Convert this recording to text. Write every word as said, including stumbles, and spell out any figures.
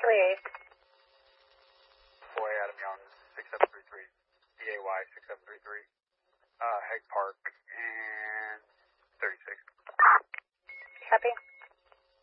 twenty-eight. Boy, Adam Young, six seven three three, D A Y six seven three three, uh, Hague Park, and